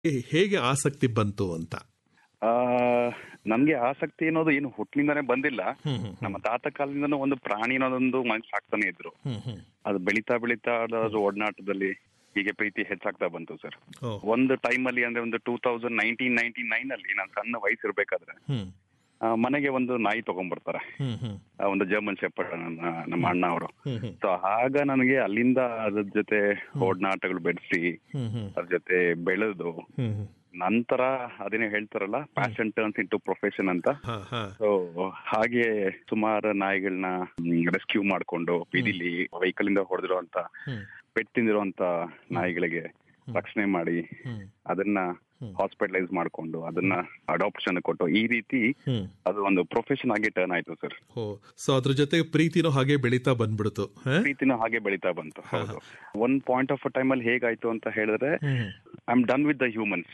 ಹೇಗೆ ಆಸಕ್ತಿ ಬಂತು ಅಂತ? ನಮ್ಗೆ ಆಸಕ್ತಿ ಅನ್ನೋದು ಏನು ಹುಟ್ಲಿಂದಾನೇ ಬಂದಿಲ್ಲ. ನಮ್ಮ ತಾತ ಕಾಲದಿಂದನೂ ಒಂದು ಪ್ರಾಣಿ ಅನ್ನೋದೊಂದು ಮನ್ಸು ಸಾಕ್ತಾನೆ ಇದ್ರು. ಅದು ಬೆಳೀತಾ ಬೆಳೀತಾ ಅದ್ರ ಒಡನಾಟದಲ್ಲಿ ಹೀಗೆ ಪ್ರೀತಿ ಹೆಚ್ಚಾಗ್ತಾ ಬಂತು ಸರ್. ಒಂದು ಟೈಮಲ್ಲಿ ಅಂದ್ರೆ ಒಂದು 2099 ಅಲ್ಲಿ ನಾನು ಸಣ್ಣ ವಯಸ್ಸಿರ್ಬೇಕಾದ್ರೆ ಮನೆಗೆ ಒಂದು ನಾಯಿ ತಗೊಂಡ್ಬರ್ತಾರೆ, ಒಂದು ಜರ್ಮನ್ ಶೆಪರ್ಡ್ ನಮ್ಮ ಅಣ್ಣ ಅವರು. ಸೊ ಆಗ ನನಗೆ ಅಲ್ಲಿಂದ ಅದ್ರ ಜೊತೆ ಒಡನಾಟಗಳು ಬೆಳೆಸಿ ಅದ್ರ ಜೊತೆ ಬೆಳೆದು ನಂತರ ಅದೇನೇ ಹೇಳ್ತಾರಲ್ಲ ಪ್ಯಾಷನ್ ಟರ್ನ್ಸ್ ಇಂಟು ಪ್ರೊಫೆಷನ್ ಅಂತ. ಸೊ ಹಾಗೆ ಸುಮಾರು ನಾಯಿಗಳನ್ನ ರೆಸ್ಕ್ಯೂ ಮಾಡ್ಕೊಂಡು ಬೀದಿಲಿ ವೆಹಿಕಲ್ ಇಂದ ಹೊಡೆದಿರುವಂತ ಪೆಟ್ ತಿಂದಿರುವಂತ ನಾಯಿಗಳಿಗೆ ರಕ್ಷಣೆ ಮಾಡಿ ಅದನ್ನ ಹಾಸ್ಪಿಟಲೈಸ್ ಮಾಡ್ಕೊಂಡು ಅದನ್ನ ಅಡಾಪ್ಷನ್ ಕೊಟ್ಟು ಈ ರೀತಿ ಅದು ಒಂದು ಪ್ರೊಫೆಷನ್ ಆಗಿ ಟರ್ನ್ ಆಯ್ತು ಸರ್. ಸೊ ಅದ್ರ ಜೊತೆ ಪ್ರೀತಿನೂ ಹಾಗೆ ಬೆಳೀತಾ ಬಂದ್ಬಿಡ್ತು. ಪ್ರೀತಿನೂ ಹಾಗೆ ಬೆಳೀತಾ ಬಂತು. ಹೌದು. ಒಂದ್ ಪಾಯಿಂಟ್ ಆಫ್ ಟೈಮ್ ಅಲ್ಲಿ ಹೇಗಾಯ್ತು ಅಂತ ಹೇಳಿದ್ರೆ I am done with the humans.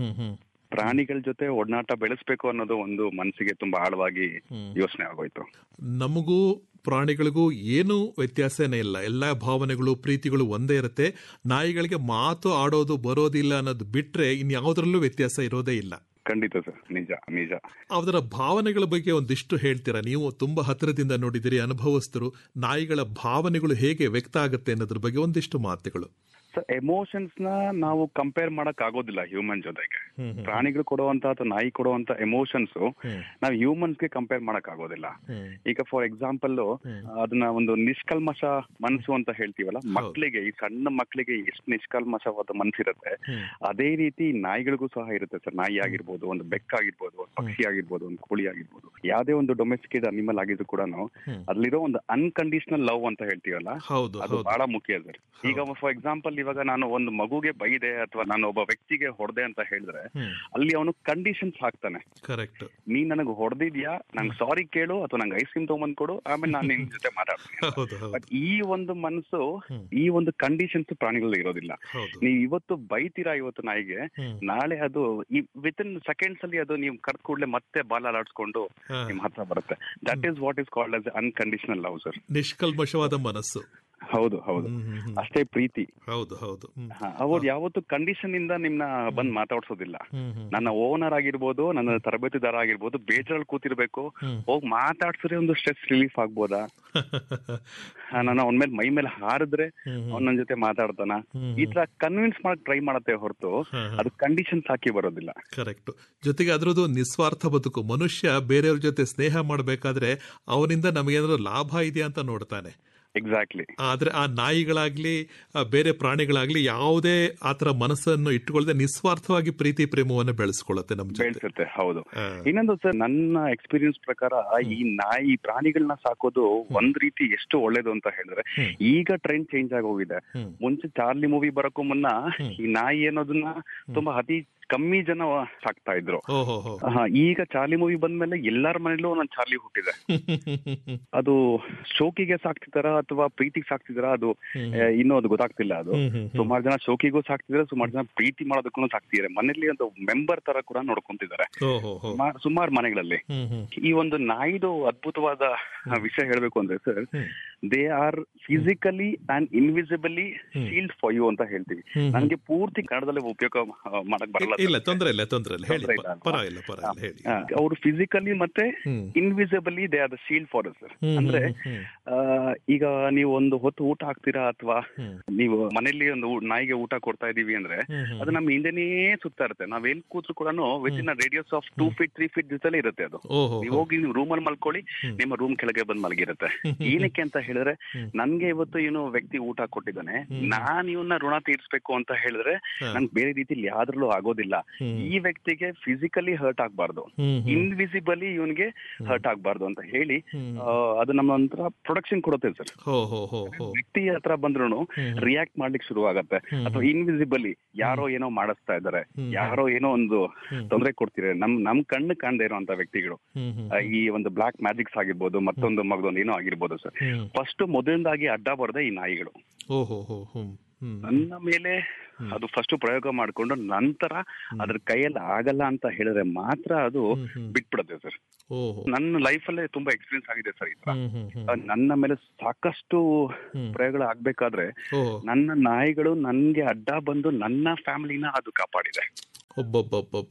ಪ್ರಾಣಿಗಳ ಜೊತೆ ಒಡನಾಟ ಬೆಳೆಸ್ಬೇಕು ಅನ್ನೋದು ಒಂದು ಮನಸ್ಸಿಗೆ ತುಂಬಾ ಆಳವಾಗಿ ಯೋಚನೆ ಆಗೋಯ್ತು. ನಮಗೂ ಪ್ರಾಣಿಗಳಿಗೂ ಏನು ವ್ಯತ್ಯಾಸನೇ ಇಲ್ಲ, ಎಲ್ಲಾ ಭಾವನೆಗಳು ಪ್ರೀತಿಗಳು ಒಂದೇ ಇರುತ್ತೆ. ನಾಯಿಗಳಿಗೆ ಮಾತು ಆಡೋದು ಬರೋದಿಲ್ಲ ಅನ್ನೋದು ಬಿಟ್ರೆ ಇನ್ಯಾವುದ್ರಲ್ಲೂ ವ್ಯತ್ಯಾಸ ಇರೋದೇ ಇಲ್ಲ. ಖಂಡಿತ ಸರ್, ನಿಜ ನಿಜ. ಅದರ ಭಾವನೆಗಳ ಬಗ್ಗೆ ಒಂದಿಷ್ಟು ಹೇಳ್ತೀರಾ? ನೀವು ತುಂಬಾ ಹತ್ತಿರದಿಂದ ನೋಡಿದಿರಿ, ಅನುಭವಸ್ಥರು. ನಾಯಿಗಳ ಭಾವನೆಗಳು ಹೇಗೆ ವ್ಯಕ್ತ ಆಗುತ್ತೆ ಅನ್ನೋದ್ರ ಬಗ್ಗೆ ಒಂದಿಷ್ಟು ಮಾತುಗಳು. ಎಮೋಷನ್ಸ್ ನ ನಾವು ಕಂಪೇರ್ ಮಾಡಕ್ ಆಗೋದಿಲ್ಲ ಹ್ಯೂಮನ್ ಜೊತೆಗೆ. ಪ್ರಾಣಿಗಳು ಕೊಡುವಂತ ಅಥವಾ ನಾಯಿ ಕೊಡುವಂತ ಎಮೋಷನ್ಸ್ ನಾವು ಹ್ಯೂಮನ್ಸ್ ಗೆ ಕಂಪೇರ್ ಮಾಡಕ್ ಆಗೋದಿಲ್ಲ. ಈಗ ಫಾರ್ ಎಕ್ಸಾಂಪಲ್ ಅದನ್ನ ಒಂದು ನಿಷ್ಕಲ್ಮಶ ಮನಸ್ಸು ಅಂತ ಹೇಳ್ತೀವಲ್ಲ, ಮಕ್ಕಳಿಗೆ, ಈ ಸಣ್ಣ ಮಕ್ಕಳಿಗೆ ಎಷ್ಟು ನಿಷ್ಕಲ್ಮಶವಾದ ಮನಸ್ಸಿರುತ್ತೆ ಅದೇ ರೀತಿ ನಾಯಿಗಳಿಗೂ ಸಹ ಇರುತ್ತೆ ಸರ್. ನಾಯಿ ಆಗಿರ್ಬೋದು, ಒಂದು ಬೆಕ್ಕಾಗಿರ್ಬೋದು, ಒಂದು ಪಕ್ಷಿ ಆಗಿರ್ಬೋದು, ಒಂದು ಕೋಳಿ ಆಗಿರ್ಬೋದು, ಯಾವ್ದೇ ಒಂದು ಡೊಮೆಸ್ಟಿಕೇಟ್ ಅನಿಮಲ್ ಆಗಿದ್ರು ಕೂಡ ಅದ್ಲಿರೋ ಒಂದು ಅನ್ಕಂಡೀಷನಲ್ ಲವ್ ಅಂತ ಹೇಳ್ತೀವಲ್ಲ, ಅದು ಬಹಳ ಮುಖ್ಯ ಸರ್. ಈಗ ಫಾರ್ ಎಕ್ಸಾಂಪಲ್ ಇವಾಗ ನಾನು ಒಂದು ಮಗುಗೆ ಬೈದೆ ಅಥವಾ ನಾನು ಒಬ್ಬ ವ್ಯಕ್ತಿಗೆ ಹೊಡೆದೆ ಅಂತ ಹೇಳಿದ್ರೆ ಅಲ್ಲಿ ಅವನು ಕಂಡೀಷನ್ಸ್ ಹಾಕ್ತಾನೆ. ಕರೆಕ್ಟ್. ನೀನ್ ನನಗೆ ಹೊಡೆದಿದ್ಯಾ, ನಂಗೆ ಸಾರಿ ಕೇಳು ಅಥವಾ ನಂಗೆ ಐಸ್ ಕ್ರೀಮ್ ತಗೊಂಡ್ ಕೊಡು, ಆಮೇಲೆ ನಾನು ನಿನ್ ಜೊತೆ ಮಾತಾಡ್ತೀನಿ. ಬಟ್ ಈ ಒಂದು ಮನಸ್ಸು, ಈ ಒಂದು ಕಂಡೀಷನ್ಸ್ ಪ್ರಾಣಿಗಳು ಇರೋದಿಲ್ಲ. ನೀವ್ ಇವತ್ತು ಬೈತೀರಾ ಇವತ್ತು ನಾಯಿಗೆ, ನಾಳೆ ಅದು ವಿತಿನ್ ಸೆಕೆಂಡ್ಸ್ ಅಲ್ಲಿ ಅದು ನೀವು ಕರ್ದ ಕೂಡಲೇ ಮತ್ತೆ ಬಾಲ್ ಅಲಾಡ್ಸ್ಕೊಂಡು ನಿಮ್ ಹತ್ರ ಬರುತ್ತೆ. That is what is called as unconditional love sir. ನಿಷ್ಕಲ್ಮಶವಾದ ಮನಸ್ಸು. ಹೌದು ಹೌದು, ಅಷ್ಟೇ ಪ್ರೀತಿ. ಹೌದು ಹೌದು. ಅವ್ರು ಯಾವತ್ತು ಕಂಡೀಷನ್ ಇಂದ ನಿಮ್ನ ಬಂದ್ ಮಾತಾಡ್ಸೋದಿಲ್ಲ. ನನ್ನ ಓನರ್ ಆಗಿರ್ಬೋದು, ನನ್ನ ತರಬೇತಿದಾರ ಆಗಿರ್ಬೋದು, ಬೇಜಾರಲ್ಲಿ ಕೂತಿರ್ಬೇಕು, ಹೋಗಿ ಮಾತಾಡ್ಸಿದ್ರೆ ಒಂದು ಸ್ಟ್ರೆಸ್ ರಿಲೀಫ್ ಆಗ್ಬೋದಾ, ನಾನು ಅವನ ಮೇಲೆ ಮೈ ಮೇಲೆ ಹಾರಿದ್ರೆ ಅವ್ನ ನನ್ನ ಜೊತೆ ಮಾತಾಡ್ತಾನ, ಈ ತರ ಕನ್ವಿನ್ಸ್ ಮಾಡಕ್ ಟ್ರೈ ಮಾಡತ್ತೆ ಹೊರತು ಅದು ಕಂಡೀಷನ್ಸ್ ಹಾಕಿ ಬರೋದಿಲ್ಲ. ಕರೆಕ್ಟ್. ಜೊತೆಗೆ ಅದ್ರದ್ದು ನಿಸ್ವಾರ್ಥ ಬದುಕು. ಮನುಷ್ಯ ಬೇರೆಯವ್ರ ಜೊತೆ ಸ್ನೇಹ ಮಾಡ್ಬೇಕಾದ್ರೆ ಅವನಿಂದ ನಮಗೇನಾದ್ರು ಲಾಭ ಇದೆಯಾ ಅಂತ ನೋಡ್ತಾನೆ. ಎಕ್ಸಾಕ್ಟ್ಲಿ. ಆದ್ರೆ ಆ ನಾಯಿಗಳಾಗ್ಲಿ ಬೇರೆ ಪ್ರಾಣಿಗಳಾಗ್ಲಿ ಯಾವುದೇ ಆತರ ಮನಸ್ಸನ್ನು ಇಟ್ಟುಕೊಳ್ಳದೆ ನಿಸ್ವಾರ್ಥವಾಗಿ ಪ್ರೀತಿ ಪ್ರೇಮವನ್ನು ಬೆಳೆಸ್ಕೊಳ್ಳುತ್ತೆ, ಬೆಳೆಸುತ್ತೆ. ಹೌದು. ಇನ್ನೊಂದು ಸರ್, ನನ್ನ ಎಕ್ಸ್ಪೀರಿಯನ್ಸ್ ಪ್ರಕಾರ ಈ ನಾಯಿ ಪ್ರಾಣಿಗಳನ್ನ ಸಾಕೋದು ಒಂದ್ ರೀತಿ ಎಷ್ಟು ಒಳ್ಳೇದು ಅಂತ ಹೇಳಿದ್ರೆ, ಈಗ ಟ್ರೆಂಡ್ ಚೇಂಜ್ ಆಗಿ ಹೋಗಿದೆ. ಮುಂಚೆ ಚಾರ್ಲಿ ಮೂವಿ ಬರೋಕ್ಕೂ ಮುನ್ನ ಈ ನಾಯಿ ಅನ್ನೋದನ್ನ ತುಂಬಾ ಅತಿ ಕಮ್ಮಿ ಜನ ಸಾಕ್ತಾ ಇದ್ರು. ಈಗ ಚಾರ್ಲಿ ಮೂವಿ ಬಂದ್ಮೇಲೆ ಎಲ್ಲಾರ ಮನೇಲೂ ಒಂದೊಂದು ಚಾರ್ಲಿ ಹುಟ್ಟಿದೆ. ಅದು ಶೋಕಿಗೆ ಸಾಕ್ತಿದಾರ ಅಥವಾ ಪ್ರೀತಿಗೆ ಸಾಕ್ತಿದಾರ ಅದು ಇನ್ನೂ ಅದು ಗೊತ್ತಾಗ್ತಿಲ್ಲ. ಅದು ಸುಮಾರು ಜನ ಶೋಕಿಗೂ ಸಾಕ್ತಿದಾರೆ, ಸುಮಾರು ಜನ ಪ್ರೀತಿ ಮಾಡೋದಕ್ಕೂ ಸಾಕ್ತಿದ್ದಾರೆ. ಮನೇಲಿ ಒಂದು ಮೆಂಬರ್ ತರ ಕೂಡ ನೋಡ್ಕೊಂತಿದ್ದಾರೆ ಸುಮಾರು ಮನೆಗಳಲ್ಲಿ. ಈ ಒಂದು ನಾಯಿದು ಅದ್ಭುತವಾದ ವಿಷಯ ಹೇಳ್ಬೇಕು ಅಂದ್ರೆ sir, they are physically and ಇನ್ವಿಸಿಬಲಿ shield for you ಅಂತ ಹೇಳ್ತೀವಿ. ನನಗೆ ಪೂರ್ತಿ ಕನ್ನಡದಲ್ಲಿ ಉಪಯೋಗ ಮಾಡಕ್ ಬರಲ್ಲ. ಅವರು ಫಿಸಿಕಲಿ ಮತ್ತೆ ಇನ್ವಿಸಿಬಲಿ they are the shield for us. ಅಂದ್ರೆ ಈಗ ನೀವು ಒಂದು ಹೊತ್ತು ಊಟ ಹಾಕ್ತೀರಾ ಅಥವಾ ನೀವು ಮನೆಯಲ್ಲಿ ಒಂದು ನಾಯಿಗೆ ಊಟ ಕೊಡ್ತಾ ಇದೀವಿ ಅಂದ್ರೆ ಅದು ನಮ್ಮ ಹಿಂದೆನೇ ಸುತ್ತಾ ಇರುತ್ತೆ. ನಾವ್ ಎಲ್ಲಿ ಕೂತ್ರು ಕೂಡ with in radius of 2 feet 3 feet ಜೊತೆಲೇ ಇರುತ್ತೆ ಅದು. ನೀವು ಹೋಗಿ ನೀವು ರೂಮಲ್ಲಿ ಮಲ್ಕೊಳ್ಳಿ, ನಿಮ್ಮ ರೂಮ್ ಕೆಳಗೆ ಬಂದ್ ಮಲಗಿರುತ್ತೆ. ಏನಕ್ಕೆ ಅಂತ ಹೇಳಿದ್ರೆ, ನನ್ಗೆ ಇವತ್ತು ಏನು ವ್ಯಕ್ತಿ ಊಟ ಕೊಟ್ಟಿದ್ದಾನೆ, ನಾನ್ ಇವನ್ನ ಋಣ ತೀರ್ಸ್ಬೇಕು ಅಂತ ಹೇಳಿದ್ರೆ ನನ್ಗೆ ಬೇರೆ ರೀತಿಲಿ ಯಾವ್ದ್ರಲ್ಲೂ ಆಗೋದಿಲ್ಲ. ಈ ವ್ಯಕ್ತಿಗೆ ಫಿಸಿಕಲಿ ಹರ್ಟ್ ಆಗ್ಬಾರ್ದು, ಇನ್ವಿಸಿಬಲಿ ಇವನ್ಗೆ ಹರ್ಟ್ ಆಗ್ಬಾರ್ದು ಅಂತ ಹೇಳಿ ಅದು ನಮ್ಮ ಒಂಥರ ಪ್ರೊಡಕ್ಷನ್ ಕೊಡುತ್ತೆ ಸರ್. ವ್ಯಕ್ತಿ ಹತ್ರ ಬಂದ್ರು ರಿಯಾಕ್ಟ್ ಮಾಡ್ಲಿಕ್ಕೆ ಶುರು ಆಗತ್ತೆ. ಅಥವಾ ಇನ್ವಿಸಿಬಲಿ ಯಾರೋ ಏನೋ ಮಾಡಿಸ್ತಾ ಇದಾರೆ, ಯಾರೋ ಏನೋ ಒಂದು ತೊಂದರೆ ಕೊಡ್ತಿದ್ದಾರೆ, ನಮ್ ಕಣ್ಣು ಕಾಣದೇ ಇರುವಂತ ವ್ಯಕ್ತಿಗಳು, ಈ ಒಂದು ಬ್ಲಾಕ್ ಮ್ಯಾಜಿಕ್ಸ್ ಆಗಿರ್ಬೋದು, ಮತ್ತೊಂದು ಮಗದೊಂದು ಏನೋ ಆಗಿರ್ಬೋದು ಸರ್. ಫಸ್ಟ್ ಮೊದಲದಾಗಿ ಅಡ್ಡ ಬರದೆ ಈ ನಾಯಿಗಳು ನನ್ನ ಮೇಲೆ ಅದು ಫಸ್ಟ್ ಪ್ರಯೋಗ ಮಾಡ್ಕೊಂಡು ನಂತರ ಅದ್ರ ಕೈಯಲ್ಲಿ ಆಗಲ್ಲ ಅಂತ ಹೇಳಿದ್ರೆ ಮಾತ್ರ ಅದು ಬಿಟ್ಬಿಡುತ್ತೆ ಸರ್. ಓಹೋ. ನನ್ನ ಲೈಫ್ ಅಲ್ಲೇ ತುಂಬಾ ಎಕ್ಸ್ಪೀರಿಯನ್ಸ್ ಆಗಿದೆ ಸರ್ ಈ ತರ. ನನ್ನ ಮೇಲೆ ಸಾಕಷ್ಟು ಪ್ರಯೋಗಗಳು ಆಗ್ಬೇಕಾದ್ರೆ ನನ್ನ ನಾಯಿಗಳು ನನ್ಗೆ ಅಡ್ಡ ಬಂದು ನನ್ನ ಫ್ಯಾಮಿಲಿನ ಅದು ಕಾಪಾಡಿದೆ. ಒಬ್ಬೊಬ್ಬೊಬ್ಬೊಬ್ಬ.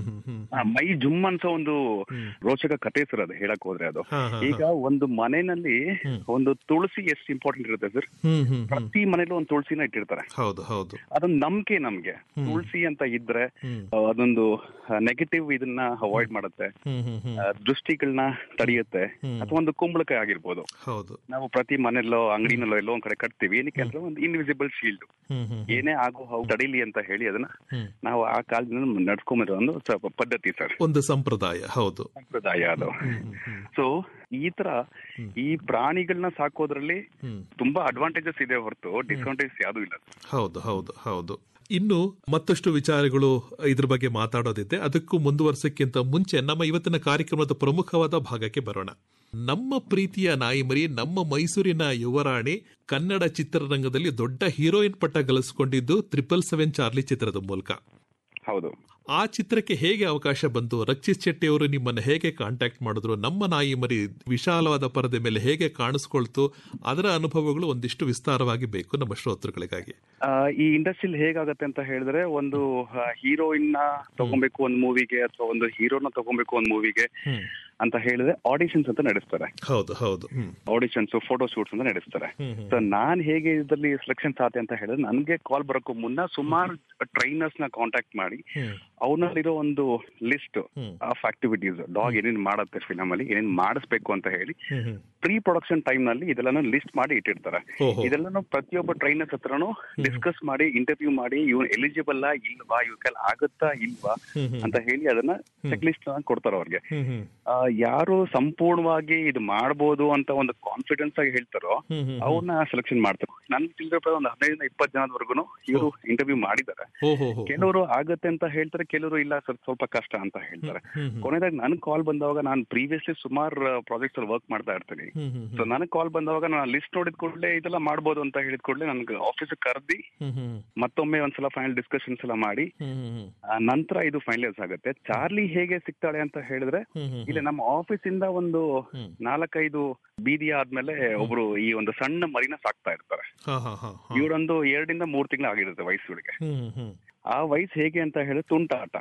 ಮೈ ಜುಮ್ ಅಂತ ಒಂದು ರೋಚಕ ಕಥೆ ಸರ್ ಅದು ಹೇಳಕ್ ಹೋದ್ರೆ. ಅದು ಈಗ ಒಂದು ಮನೆಯಲ್ಲಿ ಒಂದು ತುಳಸಿ ಎಷ್ಟು ಇಂಪಾರ್ಟೆಂಟ್ ಇರುತ್ತೆ ಸರ್. ಪ್ರತಿ ಮನೇಲೂ ಒಂದು ತುಳಸಿನ ಇಟ್ಟಿರ್ತಾರೆ. ಹೌದು ಹೌದು. ಅದೊಂದು ನಂಬಿಕೆ ನಮ್ಗೆ. ತುಳಸಿ ಅಂತ ಇದ್ರೆ ಅದೊಂದು ನೆಗೆಟಿವ್ ಇದನ್ನ ಅವಾಯ್ಡ್ ಮಾಡುತ್ತೆ, ದೃಷ್ಟಿಗಳನ್ನ ತಡೆಯುತ್ತೆ. ಅಥವಾ ಒಂದು ಕುಂಬಳಕಾಯಿ ಆಗಿರ್ಬೋದು, ನಾವು ಪ್ರತಿ ಮನೆಯಲ್ಲೋ ಅಂಗಡಿನಲ್ಲೋ ಎಲ್ಲೋ ಒಂದ್ ಕಡೆ ಕಟ್ತೀವಿ. ಏನಕ್ಕೆ ಅಂದ್ರೆ ಒಂದು ಇನ್ವಿಸಿಬಲ್ ಶೀಲ್ಡ್, ಏನೇ ಆಗೋ ತಡೀಲಿ ಅಂತ ಹೇಳಿ ಅದನ್ನ ನಾವು ಆ ಕಾಲದಿಂದ ನಡ್ಕೊಂಬರೋ ಒಂದು ಪದ್ಧತಿ ಸರ್, ಒಂದು ಸಂಪ್ರದಾಯ. ಹೌದು, ಸಂಪ್ರದಾಯ ಅದು. ಸೊ ಈ ತರ ಈ ಪ್ರಾಣಿಗಳನ್ನ ಸಾಕೋದ್ರಲ್ಲಿ ತುಂಬಾ ಅಡ್ವಾಂಟೇಜಸ್ ಇದೆ ಹೊರತು ಡಿಸ್ಅಡ್ವಾಂಟೇಜಸ್ ಯಾವ್ದು ಇಲ್ಲ. ಹೌದು ಹೌದು ಹೌದು. ಇನ್ನು ಮತ್ತಷ್ಟು ವಿಚಾರಗಳು ಇದ್ರ ಬಗ್ಗೆ ಮಾತಾಡೋದಿದೆ. ಅದಕ್ಕೂ ಮುಂದುವರ್ಸಕ್ಕಿಂತ ಮುಂಚೆ ನಮ್ಮ ಇವತ್ತಿನ ಕಾರ್ಯಕ್ರಮದ ಪ್ರಮುಖವಾದ ಭಾಗಕ್ಕೆ ಬರೋಣ. ನಮ್ಮ ಪ್ರೀತಿಯ ನಾಯಿ ಮರಿ, ನಮ್ಮ ಮೈಸೂರಿನ ಯುವರಾಣಿ, ಕನ್ನಡ ಚಿತ್ರರಂಗದಲ್ಲಿ ದೊಡ್ಡ ಹೀರೋಯಿನ್ ಪಟ್ಟ ಗಳಿಸಿಕೊಂಡಿದ್ದು 777 ಚಾರ್ಲಿ ಚಿತ್ರದ ಮೂಲಕ. ಹೌದು. ಆ ಚಿತ್ರಕ್ಕೆ ಹೇಗೆ ಅವಕಾಶ ಬಂತು? ರಕ್ಷಿತ್ ಶೆಟ್ಟಿ ಅವರು ನಿಮ್ಮನ್ನ ಹೇಗೆ ಕಾಂಟ್ಯಾಕ್ಟ್ ಮಾಡಿದ್ರು? ನಮ್ಮ ನಾಯಿ ಮರಿ ವಿಶಾಲವಾದ ಪರದೆ ಮೇಲೆ ಹೇಗೆ ಕಾಣಿಸ್ಕೊಳ್ತು? ಅದರ ಅನುಭವಗಳು ಒಂದಿಷ್ಟು ವಿಸ್ತಾರವಾಗಿ ಬೇಕು ನಮ್ಮ ಶ್ರೋತೃಗಳಿಗಾಗಿ. ಈ ಇಂಡಸ್ಟ್ರಿಯಲ್ಲಿ ಹೇಗಾಗತ್ತೆ ಅಂತ ಹೇಳಿದ್ರೆ, ಒಂದು ಹೀರೋಯಿನ್ ನ ತಗೊಬೇಕು ಒಂದು ಮೂವಿಗೆ ಅಥವಾ ಒಂದು ಹೀರೋನ ತಗೊಬೇಕು ಒಂದು ಮೂವಿಗೆ ಅಂತ ಹೇಳಿದ್ರೆ ಆಡಿಷನ್ಸ್ ಅಂತ ನಡೆಸ್ತಾರೆ. ಹೌದು ಹೌದು. ಆಡಿಷನ್ಸ್, ಫೋಟೋ ಶೂಟ್ಸ್ ಅಂತ ನಡೆಸ್ತಾರೆ. ಸೊ ನಾನ್ ಹೇಗೆ ಇದರಲ್ಲಿ ಸೆಲೆಕ್ಷನ್ಸ್ ಆತೆ ಅಂತ ಹೇಳಿದ್ರೆ, ನನ್ಗೆ ಕಾಲ್ ಬರೋಕ್ಕೂ ಮುನ್ನ ಸುಮಾರು ಟ್ರೈನರ್ಸ್ ನ ಕಾಂಟ್ಯಾಕ್ಟ್ ಮಾಡಿ ಅವನಲ್ಲಿರೋ ಒಂದು ಲಿಸ್ಟ್ ಆಫ್ ಆಕ್ಟಿವಿಟೀಸ್, ಡಾಗ್ ಏನೇನ್ ಮಾಡತ್ತೆ ಫಿಲಮ್ ಅಲ್ಲಿ, ಏನೇನ್ ಮಾಡಿಸ್ಬೇಕು ಅಂತ ಹೇಳಿ ಪ್ರೀ ಪ್ರೊಡಕ್ಷನ್ ಟೈಮ್ ನಲ್ಲಿ ಇದೆಲ್ಲ ಲಿಸ್ಟ್ ಮಾಡಿ ಇಟ್ಟಿರ್ತಾರೆ. ಇದೆಲ್ಲ ಪ್ರತಿಯೊಬ್ಬ ಟ್ರೈನರ್ಸ್ ಹತ್ರನು ಡಿಸ್ಕಸ್ ಮಾಡಿ, ಇಂಟರ್ವ್ಯೂ ಮಾಡಿ, ಇವ್ನು ಎಲಿಜಿಬಲ್ ಇಲ್ವಾ, ಇವ್ ಕೈಲಿ ಆಗುತ್ತಾ ಇಲ್ವಾ ಅಂತ ಹೇಳಿ ಅದನ್ನ ಚೆಕ್ ಲಿಸ್ಟ್ ಕೊಡ್ತಾರೆ ಅವ್ರಿಗೆ. ಯಾರು ಸಂಪೂರ್ಣವಾಗಿ ಇದು ಮಾಡ್ಬೋದು ಅಂತ ಒಂದು ಕಾನ್ಫಿಡೆನ್ಸ್ ಆಗಿ ಹೇಳ್ತಾರೋ ಅವ್ರನ್ನ ಸೆಲೆಕ್ಷನ್ ಮಾಡ್ತಾರೆ. ನನ್ ತಿಳಿದ ಒಂದು 15-20 ಜನದವರೆಗೂ ಇವರು ಇಂಟರ್ವ್ಯೂ ಮಾಡಿದ್ದಾರೆ. ಕೆಲವರು ಆಗತ್ತೆ ಅಂತ ಹೇಳ್ತಾರೆ, ಕೆಲವರು ಇಲ್ಲ ಸರ್ ಸ್ವಲ್ಪ ಕಷ್ಟ ಅಂತ ಹೇಳ್ತಾರೆ. ಕೊನೆಯದಾಗಿ ನನ್ ಕಾಲ್ ಬಂದವಾಗ, ನಾನು ಪ್ರೀವಿಯಸ್ಲಿ ಸುಮಾರು ಪ್ರಾಜೆಕ್ಟ್ಸ್ ಅಲ್ಲಿ ವರ್ಕ್ ಮಾಡ್ತಾ ಇರ್ತೀನಿ. ಸೊ ನನಗ್ ಕಾಲ್ ಬಂದವಾಗ ನಾನು ಲಿಸ್ಟ್ ನೋಡಿದ ಕೂಡಲೇ ಇದೆಲ್ಲ ಮಾಡ್ಬೋದು ಅಂತ ಹೇಳಿದ ಕೂಡಲೇ ನನ್ಗೆ ಆಫೀಸ್ ಕರೆದಿ ಮತ್ತೊಮ್ಮೆ ಒಂದ್ಸಲ ಫೈನಲ್ ಡಿಸ್ಕಷನ್ಸ್ ಎಲ್ಲ ಮಾಡಿ ನಂತರ ಇದು ಫೈನಲೈಸ್ ಆಗುತ್ತೆ. ಚಾರ್ಲಿ ಹೇಗೆ ಸಿಗ್ತಾಳೆ ಅಂತ ಹೇಳಿದ್ರೆ, ಇಲ್ಲಿ ನಮ್ಮ ಆಫೀಸ್ ಇಂದ ಒಂದು 4-5 ಬೀದಿ ಆದ್ಮೇಲೆ ಒಬ್ರು ಈ ಒಂದು ಸಣ್ಣ ಮರಿನ ಸಾಕ್ತಾ ಇರ್ತಾರೆ. ಇವರೊಂದು 2-3 ತಿಂಗಳು ಆಗಿರುತ್ತೆ ವಯಸ್ಸುಗಳಿಗೆ. ಆ ವಯಸ್ಸು ಹೇಗೆ ಅಂತ ಹೇಳಿದ್ರೆ ತುಂಟಾಟ,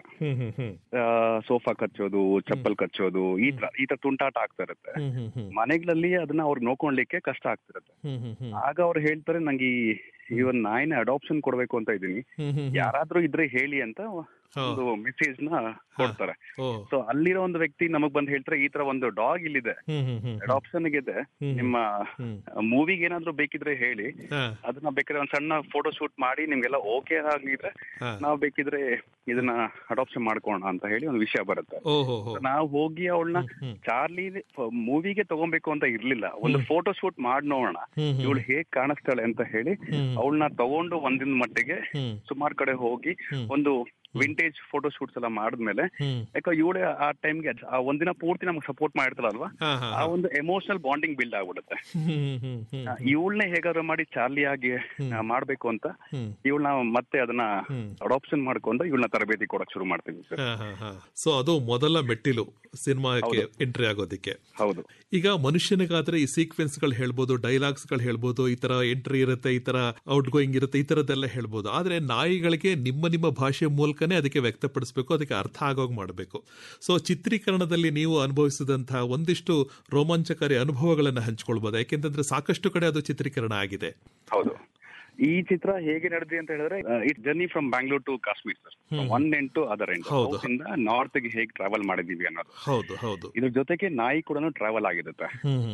ಸೋಫಾ ಕಚ್ಚೋದು, ಚಪ್ಪಲ್ ಕಚ್ಚೋದು, ಈ ತರ ತುಂಟಾಟ ಆಗ್ತಾ ಇರುತ್ತೆ. ಮನೆಗಳಲ್ಲಿ ಅದನ್ನ ಅವ್ರಿಗೆ ನೋಡ್ಕೊಳ್ಲಿಕ್ಕೆ ಕಷ್ಟ ಆಗ್ತಿರುತ್ತೆ. ಆಗ ಅವ್ರು ಹೇಳ್ತಾರೆ, ನಂಗೆ ಈ ಒಂದು ನಾಯಿನ ಅಡಾಪ್ಷನ್ ಕೊಡ್ಬೇಕು ಅಂತ ಇದೀನಿ, ಯಾರಾದ್ರೂ ಇದ್ರೆ ಹೇಳಿ ಅಂತ ಒಂದು ಮೆಸೇಜ್ ನ ಕೊಡ್ತಾರೆ. ಸೊ ಅಲ್ಲಿರೋ ಒಂದು ವ್ಯಕ್ತಿ ನಮಗ್ ಬಂದ್ ಹೇಳ್ತಾರೆ, ಈ ತರ ಒಂದು ಡಾಗ್ ಇಲ್ಲಿದೆ, ಅಡಾಪ್ಷನ್ ಇದೆ, ನಿಮ್ಮ ಮೂವಿಗೆ ಏನಾದ್ರು ಬೇಕಿದ್ರೆ ಹೇಳಿ, ಅದನ್ನ ಬೇಕಾದ್ರೆ ಒಂದ್ ಸಣ್ಣ ಫೋಟೋ ಶೂಟ್ ಮಾಡಿ ನಿಮ್ಗೆಲ್ಲ ಓಕೆ ಆಗಿದ್ರೆ ನಾವ್ ಬೇಕಿದ್ರೆ ಇದನ್ನ ಅಡಾಪ್ಷನ್ ಮಾಡ್ಕೋಣ ಅಂತ ಹೇಳಿ ಒಂದು ವಿಷಯ ಬರುತ್ತೆ. ನಾವು ಹೋಗಿ ಅವಳನ್ನ ಚಾರ್ಲಿ ಮೂವಿಗೆ ತಗೊಬೇಕು ಅಂತ ಇರ್ಲಿಲ್ಲ, ಒಂದು ಫೋಟೋ ಶೂಟ್ ಮಾಡಿ ನೋಡೋಣ ಇವಳು ಹೇಗ್ ಕಾಣಿಸ್ತಾಳೆ ಅಂತ ಹೇಳಿ ಅವಳನ್ನ ತಗೊಂಡು ಒಂದಿನ ಮಟ್ಟಿಗೆ ಸುಮಾರು ಕಡೆ ಹೋಗಿ ಒಂದು ವಿಂಟೇಜ್ ಫೋಟೋ ಶೂಟ್ಸ್ ಎಲ್ಲ ಮಾಡಿದ್ಮೇಲೆ, ಯಾಕಂದ್ರೆ ಇವಳೆ ಆ ಟೈಮ್ಗೆ ಆ ಒಂದಿನ ಪೂರ್ತಿ ನಮ್ಗೆ ಸಪೋರ್ಟ್ ಮಾಡಿರ್ತಾರಲ್ವಾ, ಆ ಒಂದು ಎಮೋಷನಲ್ ಬಾಂಡಿಂಗ್ ಬಿಲ್ಡ್ ಆಗ್ಬಿಡುತ್ತೆ. ಇವಳನ್ನೇ ಹೇಗಾದ್ರೂ ಮಾಡಿ ಚಾರ್ಲಿ ಆಗಿ ಮಾಡ್ಬೇಕು ಅಂತ ಇವಳನ್ನ ಮತ್ತೆ ಅದನ್ನ ಅಡಾಪ್ಷನ್ ಮಾಡ್ಕೊಂಡು ಇವಳನ್ನ ತರಬೇತಿ ಕೊಡಕ್ ಶುರು ಮಾಡ್ತೀವಿ ಸರ್. ಸೊ ಅದು ಮೊದಲ ಮೆಟ್ಟಿಲು ಸಿನಿಮಾಕ್ಕೆ ಎಂಟ್ರಿ ಆಗೋದಿಕ್ಕೆ. ಹೌದು. ಈಗ ಮನುಷ್ಯನಿಗಾದ್ರೆ ಈ ಸೀಕ್ವೆನ್ಸ್ ಗಳು ಹೇಳ್ಬೋದು, ಡೈಲಾಗ್ಸ್ ಗಳು ಹೇಳ್ಬೋದು, ಈ ತರ ಎಂಟ್ರಿ ಇರುತ್ತೆ, ಈ ತರ ಔಟ್ ಗೋಯಿಂಗ್ ಇರುತ್ತೆ, ಈ ತರದೆಲ್ಲ ಹೇಳ್ಬೋದು. ಆದ್ರೆ ನಾಯಿಗಳಿಗೆ ನಿಮ್ಮ ಭಾಷೆ ಮೂಲಕನೇ ಅದಕ್ಕೆ ವ್ಯಕ್ತಪಡಿಸಬೇಕು, ಅದಕ್ಕೆ ಅರ್ಥ ಆಗೋಗ್ ಮಾಡಬೇಕು. ಸೊ ಚಿತ್ರೀಕರಣದಲ್ಲಿ ನೀವು ಅನುಭವಿಸಿದಂತಹ ಒಂದಿಷ್ಟು ರೋಮಾಂಚಕಾರಿ ಅನುಭವಗಳನ್ನ ಹಂಚ್ಕೊಳ್ಬಹುದು, ಯಾಕೆಂತಂದ್ರೆ ಸಾಕಷ್ಟು ಕಡೆ ಅದು ಚಿತ್ರೀಕರಣ ಆಗಿದೆ. ಹೌದು. ಈ ಚಿತ್ರ ಹೇಗೆ ನಡೆದಿದೆ ಅಂತ ಹೇಳಿದ್ರೆ, it journey from Bangalore to Kashmir sir, one end to other end, south ಇಂದ ನಾರ್ತ್ ಗೆ ಹೇಗೆ ಟ್ರಾವೆಲ್ ಮಾಡಿದೀವಿ ಅನ್ನೋದು. ಹೌದು ಹೌದು. ಇದ್ರ ಜೊತೆಗೆ ನಾಯಿ ಕೂಡ ಟ್ರಾವೆಲ್ ಆಗಿರುತ್ತೆ.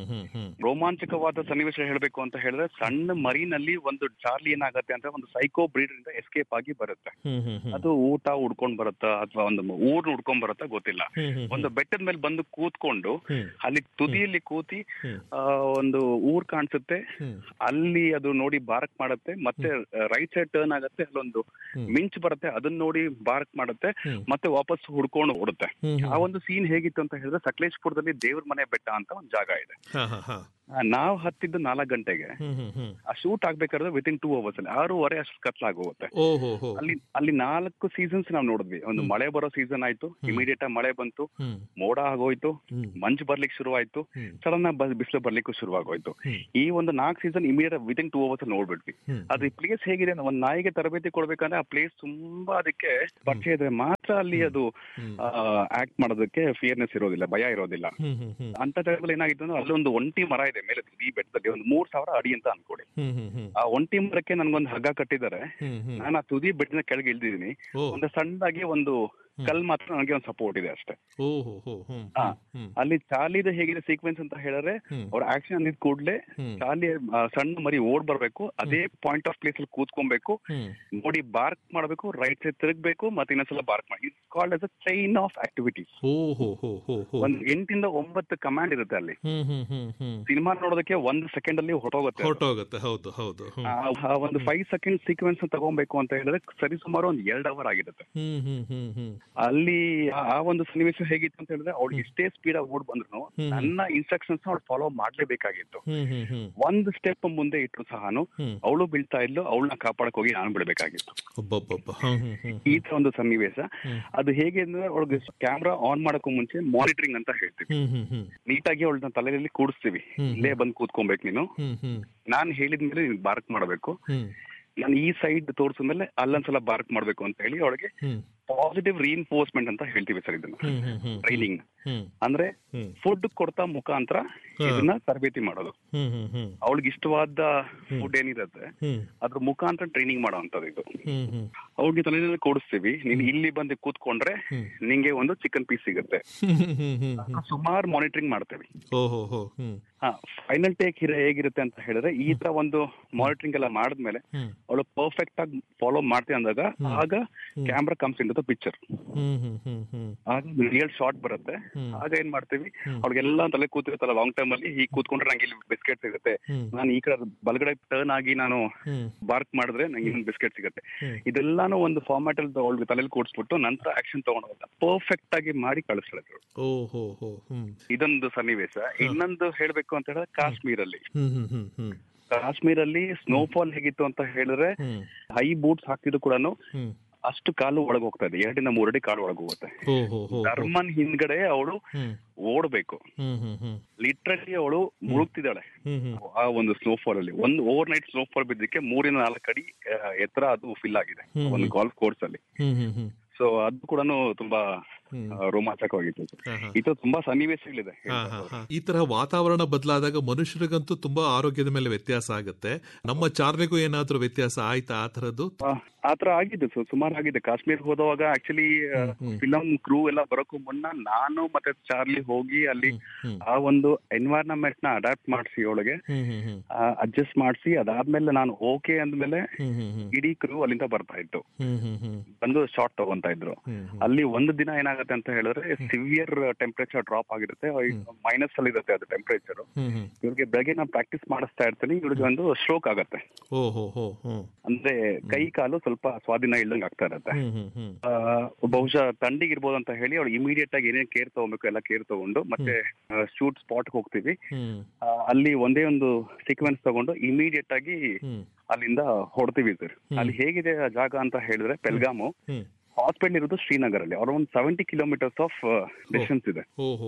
ರೋಮಾಂಚಕವಾದ ಸನ್ನಿವೇಶ ಹೇಳಬೇಕು ಅಂತ ಹೇಳಿದ್ರೆ, ಸಣ್ಣ ಮರಿನಲ್ಲಿ ಒಂದು ಚಾರ್ಲಿ ಏನಾಗತ್ತೆ ಅಂತ ಒಂದು ಸೈಕೋ ಬ್ರೀಡ್ ಇಂದ ಎಸ್ಕೇಪ್ ಆಗಿ ಬರುತ್ತೆ. ಅದು ಊಟ ಹುಡ್ಕೊಂಡ್ ಬರುತ್ತಾ ಅಥವಾ ಒಂದು ಊರ್ನ ಹುಡ್ಕೊಂಡ್ ಬರುತ್ತಾ ಗೊತ್ತಿಲ್ಲ. ಒಂದು ಬೆಟ್ಟದ ಮೇಲೆ ಬಂದು ಕೂತ್ಕೊಂಡು ಅಲ್ಲಿ ತುದಿಯಲ್ಲಿ ಕೂತಿ ಒಂದು ಊರ್ ಕಾಣಿಸುತ್ತೆ, ಅಲ್ಲಿ ಅದು ನೋಡಿ ಬಾರಕ್ ಮಾಡುತ್ತೆ, ಮತ್ತೆ ರೈಟ್ ಸೈಡ್ ಟರ್ನ್ ಆಗುತ್ತೆ, ಅಲ್ಲೊಂದು ಮಿಂಚ್ ಬರುತ್ತೆ, ಅದನ್ನ ನೋಡಿ ಬಾರ್ಕ್ ಮಾಡುತ್ತೆ, ಮತ್ತೆ ವಾಪಸ್ ಹುಡ್ಕೊಂಡು ಓಡುತ್ತೆ. ಆ ಒಂದು ಸೀನ್ ಹೇಗಿತ್ತು ಅಂತ ಹೇಳಿದ್ರೆ, ಸಕಲೇಶ್ಪುರದಲ್ಲಿ ದೇವ್ರ ಮನೆ ಬೆಟ್ಟ ಅಂತ ಒಂದು ಜಾಗ ಇದೆ. ನಾವ್ ಹತ್ತಿದ್ದು 4 ಗಂಟೆಗೆ, ಆ ಶೂಟ್ ಆಗ್ಬೇಕಾದ್ರೆ ವಿತಿನ್ 2 ಅವರ್ಸ್ ಅಲ್ಲಿ 6:30 ಅಷ್ಟು ಕತ್ಲಾಗೋಗುತ್ತೆ. ಅಲ್ಲಿ 4 ಸೀಸನ್ಸ್ ನಾವ್ ನೋಡಿದ್ವಿ. ಒಂದು ಮಳೆ ಬರೋ ಸೀಸನ್ ಆಯ್ತು, ಇಮಿಡಿಯೇಟ್ ಆಗಿ ಮಳೆ ಬಂತು, ಮೋಡ ಆಗೋಯ್ತು, ಮಂಜು ಬರ್ಲಿಕ್ಕೆ ಶುರುವಾಯ್ತು, ಸಡನ್ ಆಗಿ ಬಿಸಿಲು ಬರ್ಲಿಕ್ಕೂ ಶುರುವಾಗೋಯ್ತು. ಈ ಒಂದು 4 ಸೀಸನ್ ಇಮಿಡಿಯೇಟ್ ವಿತಿನ್ 2 ಅವರ್ಸ್ ನೋಡ್ಬಿಟ್ವಿ. ಅದು ಈ ಪ್ಲೇಸ್ ಹೇಗಿದೆ, ಒಂದ್ ನಾಯಿಗೆ ತರಬೇತಿ ಕೊಡ್ಬೇಕಂದ್ರೆ ಆ ಪ್ಲೇಸ್ ತುಂಬಾ ಅದಕ್ಕೆ ಪರಿಚಯ ಇದ್ರೆ ಮಾತ್ರ ಅಲ್ಲಿ ಅದು ಆಕ್ಟ್ ಮಾಡೋದಕ್ಕೆ ಫಿಯರ್ನೆಸ್ ಇರೋದಿಲ್ಲ, ಭಯ ಇರೋದಿಲ್ಲ. ಅಂತ ಟೈಮಲ್ಲಿ ಏನಾಗಿತ್ತು ಅಂದ್ರೆ ಅಲ್ಲೊಂದು ಒಂಟಿ ಮರ ಇದೆ ಮೇಲೆ ಈ ಬೆಟ್ಟದಲ್ಲಿ, ಒಂದು 3000 ಅಡಿ ಅಂತ ಅನ್ಕೊಡಿ. ಆ ಒಂಟಿ ಮರಕ್ಕೆ ನನ್ಗೊಂದು ಹಗ್ಗ ಕಟ್ಟಿದ್ದಾರೆ. ನಾನು ಆ ತುದಿ ಬೆಟ್ಟದ ಕೆಳಗೆ ಇಳ್ದಿದ್ದೀನಿ. ಒಂದು ಸಣ್ಣದಾಗಿ ಒಂದು ಕಲ್ ಮಾತ್ರ ನನಗೆ ಒಂದು ಸಪೋರ್ಟ್ ಇದೆ ಅಷ್ಟೇ. ಅಲ್ಲಿ ಚಾರ್ಲಿದ ಹೇಗಿದೆ ಸೀಕ್ವೆನ್ಸ್ ಅಂತ ಹೇಳಿದ್ರೆ, ಅವ್ರ ಆಕ್ಷನ್ ಅಂದಿದ್ ಕೂಡ್ಲೆ ಚಾರ್ಲಿ ಸಣ್ಣ ಮರಿ ಓಡ್ ಬರ್ಬೇಕು, ಅದೇ ಪಾಯಿಂಟ್ ಆಫ್ ಪ್ಲೇಸ್ ಅಲ್ಲಿ ಕೂತ್ಕೊಬೇಕು, ನೋಡಿ ಬಾರ್ಕ್ ಮಾಡ್ಬೇಕು, ರೈಟ್ ಸೈಡ್ ತಿರುಗ್ಬೇಕು, ಮತ್ತೆ ಇನ್ನೊಂದ್ಸಲ ಬಾರ್ಕ್ ಮಾಡಿ. It's called as a chain of activities. ಒಂದು 8 ಇಂದ 9 ಕಮಾಂಡ್ ಇರುತ್ತೆ ಅಲ್ಲಿ. ಸಿನಿಮಾ ನೋಡೋದಕ್ಕೆ 1 ಸೆಕೆಂಡ್ ಅಲ್ಲಿ ಹೊರಟೋಗುತ್ತೆ. ಆ ಒಂದು 5 ಸೆಕೆಂಡ್ ಸೀಕ್ವೆನ್ಸ್ ತಗೊಬೇಕು ಅಂತ ಹೇಳಿದ್ರೆ ಸರಿ ಸುಮಾರು ಒಂದು 2 ಅವರ್ ಆಗಿರುತ್ತೆ. ಅಲ್ಲಿ ಆ ಒಂದು ಸನ್ನಿವೇಶ ಹೇಗಿತ್ತು ಅಂತ ಹೇಳಿದ್ರೆ, ಅವ್ಳು ಇಷ್ಟೇ ಸ್ಪೀಡ್ ಆಗಿ ಓಡ್ ಬಂದ್ರು ನನ್ನ ಇನ್ಸ್ಟ್ರಕ್ಷನ್ಸ್ ಅವ್ಳು ಫಾಲೋ ಮಾಡ್ಲೇಬೇಕಾಗಿತ್ತು. ಒಂದು ಸ್ಟೆಪ್ ಮುಂದೆ ಇಟ್ಟು ಸಹನು ಅವಳು ಬೀಳ್ತಾ ಇದ್ಲು, ಅವಳನ್ನ ಕಾಪಾಡಕ್ ಹೋಗಿ ನಾನು ಬಿಡ್ಬೇಕಾಗಿತ್ತು. ಈ ತರ ಒಂದು ಸನ್ನಿವೇಶ. ಅದು ಹೇಗೆ ಅಂದ್ರೆ, ಅವ್ಳಿಗೆ ಕ್ಯಾಮ್ರಾ ಆನ್ ಮಾಡಕ್ಕೂ ಮುಂಚೆ ಮಾನಿಟರಿಂಗ್ ಅಂತ ಹೇಳ್ತೀವಿ. ನೀಟಾಗಿ ಅವಳನ್ನ ತಲೆಯಲ್ಲಿ ಕೂಡಿಸ್ತೀವಿ, ಇಲ್ಲೇ ಬಂದು ಕೂತ್ಕೊಬೇಕು ನೀನು, ನಾನ್ ಹೇಳಿದ್ಮೇಲೆ ನೀನ್ ಬಾರ್ಕ್ ಮಾಡಬೇಕು, ನಾನು ಈ ಸೈಡ್ ತೋರ್ಸಿದ್ಮೇಲೆ ಅಲ್ಲೊಂದ್ಸಲ ಬಾರ್ಕ್ ಮಾಡ್ಬೇಕು ಅಂತ ಹೇಳಿ ಅವಳಿಗೆ ಪಾಸಿಟಿವ್ ರೀಇನ್ಫೋರ್ಸ್ಮೆಂಟ್ ಅಂತ ಹೇಳ್ತೀವಿ ಸರ್ ಇದನ್ನ. ಟ್ರೈನಿಂಗ್ ಅಂದ್ರೆ ಫುಡ್ ಕೊಡ್ತಾ ಮುಖಾಂತರ ಇದನ್ನ ತರಬೇತಿ ಮಾಡೋದು. ಅವಳಿಗೆ ಇಷ್ಟವಾದ ಫುಡ್ ಏನಿರುತ್ತೆ ಅದ್ರ ಮುಖಾಂತರ ಟ್ರೈನಿಂಗ್ ಮಾಡೋ ಅಂತದ್ದು ಇದು. ಅವ್ಳಿಗೆ ತಲೆಯಲ್ಲಿ ಕೂಡಿಸ್ತೀವಿ, ನೀನ್ ಇಲ್ಲಿ ಬಂದು ಕೂತ್ಕೊಂಡ್ರೆ ನಿಂಗೆ ಒಂದು ಚಿಕನ್ ಪೀಸ್ ಸಿಗುತ್ತೆ. ಸುಮಾರು ಮಾನಿಟರಿಂಗ್ ಮಾಡ್ತೇವೆ. ಫೈನಲ್ ಟೇಕ್ ಹೇಗಿರುತ್ತೆ ಅಂತ ಹೇಳಿದ್ರೆ, ಈ ತರ ಒಂದು ಮಾನಿಟರಿಂಗ್ ಎಲ್ಲ ಮಾಡಿದ್ಮೇಲೆ ಅವಳು ಪರ್ಫೆಕ್ಟ್ ಆಗಿ ಫಾಲೋ ಮಾಡ್ತೀವಿ ಅಂದಾಗ ಆಗ camera comes in to the picture. ಆಗ ರಿಯಲ್ ಶಾಟ್ ಬರುತ್ತೆ. ಆಗ ಏನ್ ಮಾಡ್ತೀವಿ, ಅವ್ರಿಗೆಲ್ಲ ತಲೆ ಕೂತಿರುತ್ತಲ್ಲ ಲಾಂಗ್ ಟೈಮ್ ಅಲ್ಲಿ, ಹೀಗೆ ಕೂತ್ಕೊಂಡ್ರೆ ನಂಗೆ ಇಲ್ಲಿ ಬಿಸ್ಕೆಟ್ ಸಿಗುತ್ತೆ, ನಾನು ಈ ಕಡೆ ಬಲಗಡೆ ಟರ್ನ್ ಆಗಿ ನಾನು ಬಾರ್ಕ್ ಮಾಡಿದ್ರೆ ನಂಗೆ ಇನ್ನೊಂದು ಬಿಸ್ಕೆಟ್ ಸಿಗುತ್ತೆ. ಇದೆಲ್ಲಾನು ಒಂದು ಫಾರ್ಮ್ಯಾಟ್ ಅಲ್ಲಿ ಅವ್ಳಿಗೆ ತಲೆಯಲ್ಲಿ ಕೂಡಿಸ್ಬಿಟ್ಟು ನಂತರ ಆಕ್ಷನ್ ತಗೊಂಡೋಗ ಪರ್ಫೆಕ್ಟ್ ಆಗಿ ಮಾಡಿ ಕಳಿಸ್ತಾರೆ. ಇದೊಂದು ಸನ್ನಿವೇಶ. ಇನ್ನೊಂದು ಹೇಳ್ಬೇಕು ಅಂತ ಹೇಳಿದ್ರೆ, ಕಾಶ್ಮೀರಲ್ಲಿ ಸ್ನೋಫಾಲ್ ಹೇಗಿತ್ತು ಅಂತ ಹೇಳಿದ್ರೆ, ಹೈ ಬೂಟ್ಸ್ ಹಾಕಿದ್ರು ಕೂಡ ಅಷ್ಟು ಕಾಲು ಒಳಗೆ ಹೋಗ್ತಾ ಇದೆ, 2 ಇಂದ 3 ಅಡಿ ಕಾಲು ಒಳಗೆ ಹೋಗುತ್ತೆ. ಧರ್ಮನ್ ಹಿಂದ್ಗಡೆ ಅವಳು ಓಡ್ಬೇಕು, ಲಿಟ್ರಲಿ ಅವಳು ಮುಳುಗ್ತಿದ್ದಾಳೆ ಆ ಒಂದು ಸ್ನೋಫಾಲ್ ಅಲ್ಲಿ. ಒಂದು ಓವರ್ ನೈಟ್ ಸ್ನೋಫಾಲ್ ಬಿದ್ದಕ್ಕೆ 3 ಇಂದ 4 ಅಡಿ ಎತ್ತರ ಅದು ಫಿಲ್ ಆಗಿದೆ ಒಂದು ಗಾಲ್ಫ್ ಕೋರ್ಸ್ ಅಲ್ಲಿ. ಸೊ ಅದು ಕೂಡ ತುಂಬಾ ರೋಮಾಂಚಕವಾಗಿತ್ತು. ಇದು ತುಂಬಾ ಸನ್ನಿವೇಶಗಳಿದೆ. ಈ ತರ ವಾತಾವರಣ ಬದಲಾದಾಗ ಮನುಷ್ಯರಿಗಂತೂ ತುಂಬಾ ಆರೋಗ್ಯದ ಮೇಲೆ ವ್ಯತ್ಯಾಸ ಆಗುತ್ತೆ. ನಮ್ಮ ಚಾರ್ಲಿಗೂ ಏನಾದ್ರೂ ವ್ಯತ್ಯಾಸ ಆಯ್ತಾ ಆ ತರದ್ದು? ಆತರ ಆಗಿದೆ, ಸುಮಾರು ಆಗಿದೆ. ಕಾಶ್ಮೀರ್ ಹೋದವಾಗ ಆಕ್ಚುಲಿ ಫಿಲಂ ಕ್ರೂ ಎಲ್ಲ ಬರೋಕ್ಕೂ ಮುನ್ನ ನಾನು ಮತ್ತೆ ಚಾರ್ಲಿ ಹೋಗಿ ಅಲ್ಲಿ ಆ ಒಂದು ಎನ್ವೈರನ್ಮೆಂಟ್ ನ ಅಡಾಪ್ಟ್ ಮಾಡಿಸಿ, ಒಳಗೆ ಅಡ್ಜಸ್ಟ್ ಮಾಡಿಸಿ, ಅದಾದ್ಮೇಲೆ ನಾನು ಓಕೆ ಅಂದ್ಮೇಲೆ ಇಡೀ ಕ್ರೂ ಅಲ್ಲಿಂದ ಬರ್ತಾ ಇತ್ತು, ಬಂದು ಶಾರ್ಟ್ ತಗೊಂತಾ ಇದ್ರು. ಅಲ್ಲಿ ಒಂದು ದಿನ ಏನಾಗುತ್ತೆ ಅಂತ ಹೇಳಿದ್ರೆ, ಸಿವಿಯರ್ ಟೆಂಪರೇಚರ್ ಡ್ರಾಪ್ ಆಗಿರುತ್ತೆ, ಮೈನಸ್ ಅಲ್ಲಿ ಇರುತ್ತೆ ಅದು ಟೆಂಪರೇಚರ್. ಇವ್ರಿಗೆ ಬೆಳಗ್ಗೆ ನಾನು ಪ್ರಾಕ್ಟೀಸ್ ಮಾಡಿಸ್ತಾ ಇರ್ತೀನಿ, ಇವ್ರಿಗೆ ಒಂದು ಸ್ಟ್ರೋಕ್ ಆಗತ್ತೆ. ಅಂದ್ರೆ ಕೈ ಕಾಲು ಸ್ವಲ್ಪ ಸ್ವಾಧೀನ ಇಲ್ದಂಗೆ ಆಗ್ತಾ ಇರತ್ತೆ. ಬಹುಶಃ ತಂಡಿಗಿರ್ಬೋದು ಅಂತ ಹೇಳಿ ಅವ್ಳು ಇಮಿಡಿಯೇಟ್ ಆಗಿ ಏನೇನ್ ಕೇರ್ ತಗೋಬೇಕು ಎಲ್ಲ ಕೇರ್ ತಗೊಂಡು ಮತ್ತೆ ಶೂಟ್ ಸ್ಪಾಟ್ ಹೋಗ್ತೀವಿ. ಅಲ್ಲಿ ಒಂದೇ ಒಂದು ಸೀಕ್ವೆನ್ಸ್ ತಗೊಂಡು ಇಮಿಡಿಯೇಟ್ ಆಗಿ ಅಲ್ಲಿಂದ ಹೊಡ್ತೀವಿ ಸರ್. ಅಲ್ಲಿ ಹೇಗಿದೆ ಆ ಜಾಗ ಅಂತ ಹೇಳಿದ್ರೆ, ಪೆಲ್ಗಾಮು ಹಾಸ್ಪಿಟಲ್ ಇರೋದು ಶ್ರೀನಗರ್ ಅಲ್ಲಿ, ಅರೌಂಡ್ 70 ಕಿಲೋಮೀಟರ್ಸ್ ಆಫ್ ಡಿಸ್ಟೆನ್ಸ್ ಇದೆ.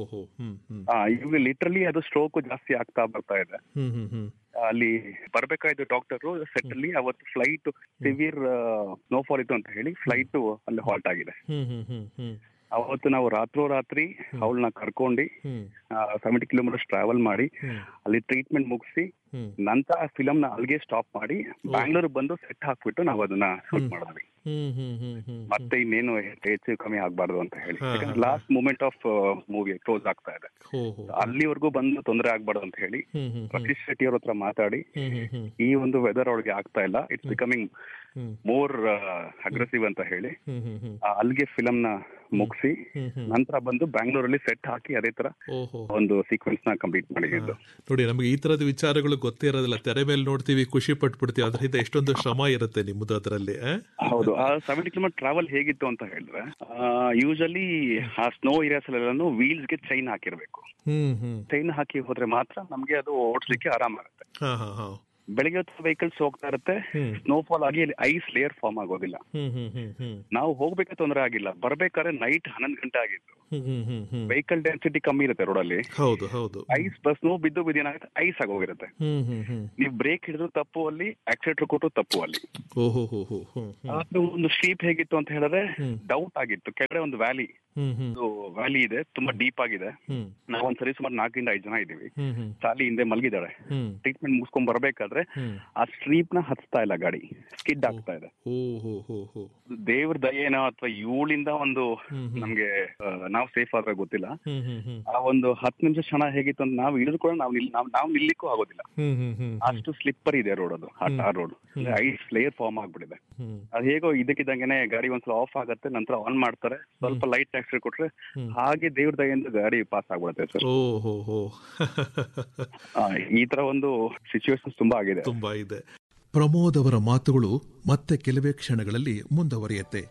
ಇವಾಗ ಲಿಟ್ರಲಿ ಅದು ಸ್ಟ್ರೋಕ್ ಜಾಸ್ತಿ ಆಗ್ತಾ ಬರ್ತಾ ಇದೆ. ಅಲ್ಲಿ ಬರ್ಬೇಕಾಯ್ತು ಡಾಕ್ಟರು ಸೆಟ್ ಅಲ್ಲಿ. ಅವತ್ತು ಫ್ಲೈಟ್ ಸಿವಿಯರ್ ಸ್ನೋಫಾಲ್ ಇತ್ತು ಅಂತ ಹೇಳಿ ಫ್ಲೈಟ್ ಅಲ್ಲಿ ಹಾಲ್ಟ್ ಆಗಿದೆ. ಅವತ್ತು ನಾವು ರಾತ್ರಿ ಅವಳನ್ನ ಕರ್ಕೊಂಡು 70 ಕಿಲೋಮೀಟರ್ಸ್ ಟ್ರಾವೆಲ್ ಮಾಡಿ ಅಲ್ಲಿ ಟ್ರೀಟ್ಮೆಂಟ್ ಮುಗಿಸಿ ನಂತರ ಫಿಲಮ್ ನ ಅಲ್ಲಿಗೆ ಸ್ಟಾಪ್ ಮಾಡಿ ಬ್ಯಾಂಗ್ಳೂರ್ ಬಂದು ಸೆಟ್ ಹಾಕ್ಬಿಟ್ಟು ನಾವು ಅದನ್ನ ಶೂಟ್ ಮಾಡಿದ್ವಿ. ಮತ್ತೆ ಇನ್ನೇನು ಹೆಚ್ಚು ಕಮ್ಮಿ ಆಗ್ಬಾರ್ದು ಅಂತ ಹೇಳಿ, last moment of movie close ಆಗ್ತಾ ಇದೆ, ಅಲ್ಲಿವರೆಗೂ ಬಂದು ತೊಂದರೆ ಆಗ್ಬಾರ್ದು ಅಂತ ಹೇಳಿ ರತೀಶ್ ಶೆಟ್ಟಿ ಅವ್ರ ಹತ್ರ ಮಾತಾಡಿ, ಈ ಒಂದು ವೆದರ್ ಅವಳಿಗೆ ಆಗ್ತಾ ಇಲ್ಲ, ಇಟ್ಸ್ ಬಿಕಮಿಂಗ್ ಮೋರ್ ಅಗ್ರೆಸಿವ್ ಅಂತ ಹೇಳಿ ಅಲ್ಲಿಗೆ ಫಿಲಮ್ ನ ಮುಗಿಸಿ ನಂತರ ಬಂದು ಬ್ಯಾಂಗ್ಳೂರಲ್ಲಿ ಸೆಟ್ ಹಾಕಿ ಅದೇ ತರ ಒಂದು ಸೀಕ್ವೆನ್ಸ್ ನ ಕಂಪ್ಲೀಟ್ ಮಾಡಿದ್ದು. ನೋಡಿ, ನಮಗೆ ಈ ತರದ ವಿಚಾರಗಳು ಗೊತ್ತೇ ಇರೋದಿಲ್ಲ. ತೆರೆ ಮೇಲೆ ನೋಡ್ತೀವಿ, ಖುಷಿ ಪಟ್ಬಿಡ್ತೀವಿ, ಅದರಿಂದ ಎಷ್ಟೊಂದು ಶ್ರಮ ಇರುತ್ತೆ ನಿಮ್ಮದು ಅದರಲ್ಲಿ. ಹೌದು. ಆ 70 ಕಿಲೋಮೀಟರ್ ಟ್ರಾವೆಲ್ ಹೇಗಿತ್ತು ಅಂತ ಹೇಳಿದ್ರೆ, ಯೂಶಲಿ ಆ ಸ್ನೋ ಏರಿಯಾಸ್ ಅಲ್ಲೆಲ್ಲ ವೀಲ್ಸ್ ಗೆ ಚೈನ್ ಹಾಕಿರ್ಬೇಕು. ಚೈನ್ ಹಾಕಿ ಹೋದ್ರೆ ಮಾತ್ರ ನಮ್ಗೆ ಅದು ಓಡಿಸ್ಲಿಕ್ಕೆ ಆರಾಮಾಗುತ್ತೆ. ಬೆಳಿಗ್ಗೆ ಹೊತ್ತು ವೆಹಿಕಲ್ಸ್ ಹೋಗ್ತಾ ಇರುತ್ತೆ, ಸ್ನೋಫಾಲ್ ಆಗಿ ಅಲ್ಲಿ ಐಸ್ ಲೇಯರ್ ಫಾರ್ಮ್ ಆಗೋದಿಲ್ಲ. ನಾವು ಹೋಗ್ಬೇಕಾದ್ರೆ ತೊಂದರೆ ಆಗಿಲ್ಲ, ಬರ್ಬೇಕಾದ್ರೆ ನೈಟ್ 11 ಗಂಟೆ ಆಗಿತ್ತು. ವೆಹಿಕಲ್ ಡೆನ್ಸಿಟಿ ಕಮ್ಮಿ ಇರುತ್ತೆ ರೋಡಲ್ಲಿ. ಐಸ್ ಸ್ನೋ ಬಿದ್ದು ಏನಾಗುತ್ತೆ, ಐಸ್ ಆಗೋಗಿರುತ್ತೆ. ನೀವು ಬ್ರೇಕ್ ಹಿಡಿದ್ರು ತಪ್ಪು ಅಲ್ಲಿ, ಆಕ್ಸಿಲೇಟರ್ ಕೊಟ್ಟು ತಪ್ಪು ಅಲ್ಲಿ. ಒಂದು ಸ್ಲೀಪ್ ಹೇಗಿತ್ತು ಅಂತ ಹೇಳಿದ್ರೆ ಡೌಟ್ ಆಗಿತ್ತು. ಕೆಳಗಡೆ ಒಂದು ವ್ಯಾಲಿ ಇದೆ, ತುಂಬಾ ಡೀಪ್ ಆಗಿದೆ. ನಾವೊಂದ್ಸರಿ ಸುಮಾರು 4-5 ಜನ ಇದೀವಿ. ಚಾಲಿ ಹಿಂದೆ ಮಲಗಿದಾಳೆ. ಟ್ರೀಟ್ಮೆಂಟ್ ಮುಗಿಸ್ಕೊಂಡ್ ಬರ್ಬೇಕಾದ್ರೆ ಆ ಸ್ಲೀಪ್ ನ ಹತ್ತಾ ಇಲ್ಲ, ಗಾಡಿ ಸ್ಕಿಡ್ ಆಗ್ತಾ ಇದೆ. ದೇವ್ರ ದಯೇನೋ ಅಥವಾ ಇವಳಿಂದ ಒಂದು ನಮ್ಗೆ ನಾವು ಸೇಫ್ ಆದ್ರೆ ಗೊತ್ತಿಲ್ಲ. ಆ ಒಂದು 10 ನಿಮಿಷ ಕ್ಷಣ ಹೇಗಿತ್ತು ಅಂತ ನಾವು ಇಳಿದು ಕೂಡ ನಾವು ನಿಲ್ಲಿಕ್ಕೂ ಆಗೋದಿಲ್ಲ, ಅಷ್ಟು ಸ್ಲಿಪ್ಪರ್ ಇದೆ ರೋಡ್. ಅದು ಆ tar road ice layer form ಆಗ್ಬಿಟ್ಟಿದೆ. ಅದು ಹೇಗೋ ಇದಕ್ಕಿದ್ದಂಗೆನೆ ಗಾಡಿ ಒಂದ್ಸಲ ಆಫ್ ಆಗತ್ತೆ, ನಂತರ ಆನ್ ಮಾಡ್ತಾರೆ, ಸ್ವಲ್ಪ ಲೈಟ್ ಆಕ್ಸಿಡೆಂಟ್ ಕೊಟ್ರೆ ಹಾಗೆ ದೇವ್ರ ದಯೆಯಿಂದ ಗಾಡಿ ಪಾಸ್ ಆಗ್ಬಿಡುತ್ತೆ ಸರ್. ಈ ತರ ಒಂದು ಸಿಚುವೇಶನ್ ತುಂಬಾ ಇದೆ. ಪ್ರಮೋದ್ ಅವರ ಮಾತುಗಳು ಮತ್ತೆ ಕೆಲವೇ ಕ್ಷಣಗಳಲ್ಲಿ ಮುಂದುವರಿಯುತ್ತೆ.